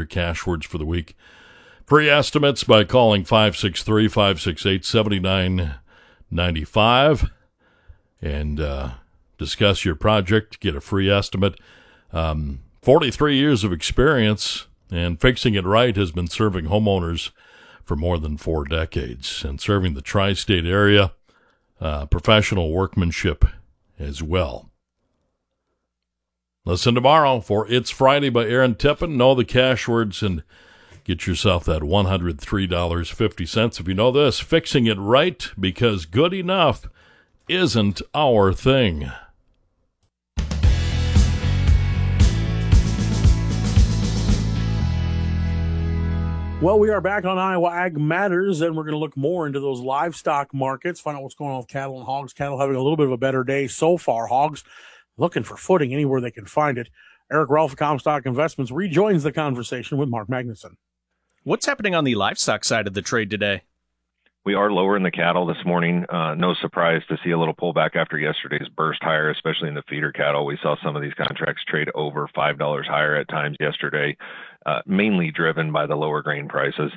your cash words for the week. Free estimates by calling 563-568-7995 and discuss your project, get a free estimate. 43 years of experience, and Fixing It Right has been serving homeowners for more than 4 decades and serving the tri-state area, professional workmanship as well. Listen tomorrow for It's Friday by Aaron Tippin. Know the cash words and get yourself that $103.50. If you know this, Fixing It Right, because good enough isn't our thing. Well, we are back on Iowa Ag Matters, and we're going to look more into those livestock markets, find out what's going on with cattle and hogs. Cattle having a little bit of a better day so far. Hogs looking for footing anywhere they can find it. Eric Ralph of Comstock Investments rejoins the conversation with Mark Magnuson. What's happening on the livestock side of the trade today? We are lower in the cattle this morning. No surprise to see a little pullback after yesterday's burst higher, especially in the feeder cattle. We saw some of these contracts trade over $5 higher at times yesterday, mainly driven by the lower grain prices.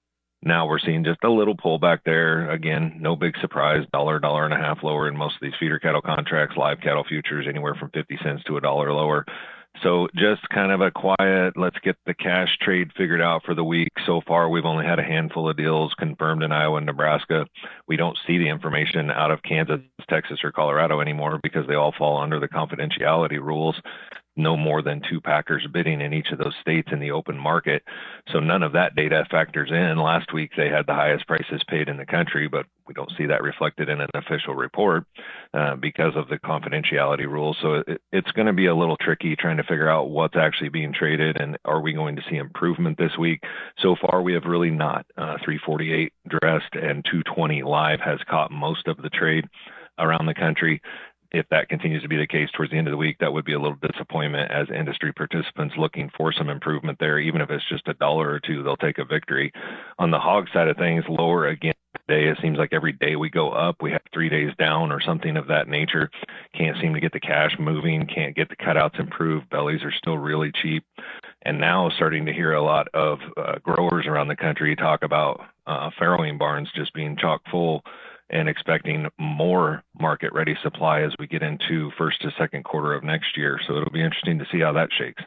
Now we're seeing just a little pullback there. Again, no big surprise, $1.50 lower in most of these feeder cattle contracts. Live cattle futures anywhere from 50 cents to $1 lower. So just kind of a quiet, let's get the cash trade figured out for the week. So far, we've only had a handful of deals confirmed in Iowa and Nebraska. We don't see the information out of Kansas, Texas, or Colorado anymore because they all fall under the confidentiality rules. No more than 2 packers bidding in each of those states in the open market. So none of that data factors in. Last week, they had the highest prices paid in the country, but we don't see that reflected in an official report because of the confidentiality rules. So it's going to be a little tricky trying to figure out what's actually being traded and are we going to see improvement this week. So far, we have really not. 348 dressed and 220 live has caught most of the trade around the country. If that continues to be the case towards the end of the week, that would be a little disappointment as industry participants looking for some improvement there. Even if it's just $1 or $2, they'll take a victory. On the hog side of things, lower again today. It seems like every day we go up, we have 3 days down or something of that nature. Can't seem to get the cash moving, can't get the cutouts improved. Bellies are still really cheap. And now starting to hear a lot of growers around the country talk about farrowing barns just being chock full and expecting more market-ready supply as we get into first to second quarter of next year. So it'll be interesting to see how that shakes.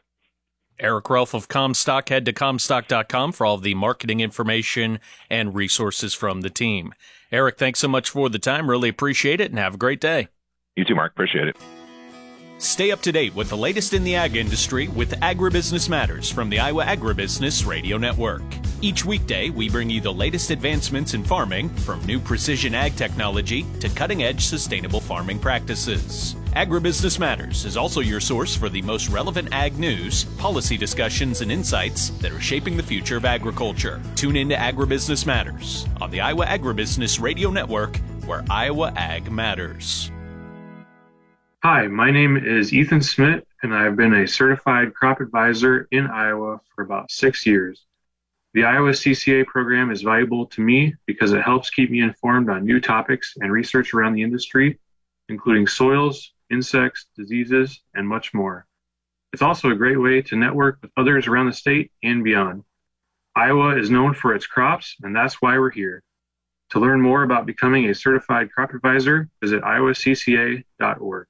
Eric Ralph of Comstock. Head to Comstock.com for all of the marketing information and resources from the team. Eric, thanks so much for the time. Really appreciate it, and have a great day. You too, Mark. Appreciate it. Stay up to date with the latest in the ag industry with Agribusiness Matters from the Iowa Agribusiness Radio Network. Each weekday, we bring you the latest advancements in farming, from new precision ag technology to cutting-edge sustainable farming practices. Agribusiness Matters is also your source for the most relevant ag news, policy discussions, and insights that are shaping the future of agriculture. Tune in to Agribusiness Matters on the Iowa Agribusiness Radio Network, where Iowa Ag matters. Hi, my name is Ethan Smith, and I've been a certified crop advisor in Iowa for about 6 years. The Iowa CCA program is valuable to me because it helps keep me informed on new topics and research around the industry, including soils, insects, diseases, and much more. It's also a great way to network with others around the state and beyond. Iowa is known for its crops, and that's why we're here. To learn more about becoming a certified crop advisor, visit iowacca.org.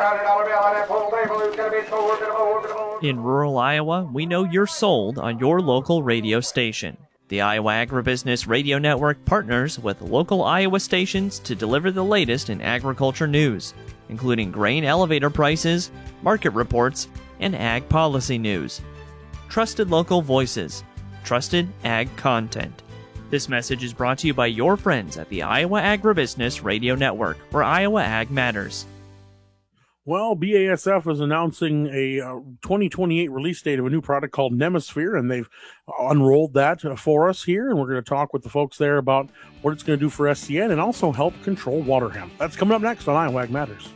In rural Iowa, we know you're sold on your local radio station. The Iowa Agribusiness Radio Network partners with local Iowa stations to deliver the latest in agriculture news, including grain elevator prices, market reports, and ag policy news. Trusted local voices, trusted ag content. This message is brought to you by your friends at the Iowa Agribusiness Radio Network, where Iowa Ag matters. Well, BASF is announcing a 2028 release date of a new product called Nemisphere, and they've unrolled that for us here, and we're going to talk with the folks there about what it's going to do for SCN and also help control water hemp. That's coming up next on Iowa Ag Matters.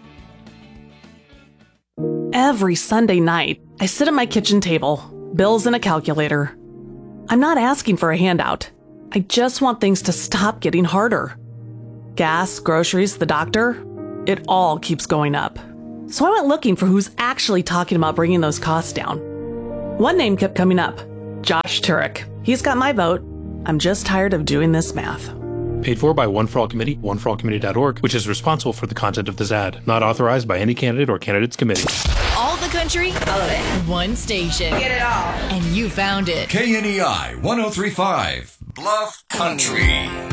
Every Sunday night, I sit at my kitchen table, bills and a calculator. I'm not asking for a handout. I just want things to stop getting harder. Gas, groceries, the doctor, it all keeps going up. So I went looking for who's actually talking about bringing those costs down. One name kept coming up, Josh Turek. He's got my vote. I'm just tired of doing this math. Paid for by One for All Committee, oneforallcommittee.org, which is responsible for the content of this ad. Not authorized by any candidate or candidates committee. All the country, all of it. One station. Get it all. And you found it. KNEI 103.5, Bluff Country.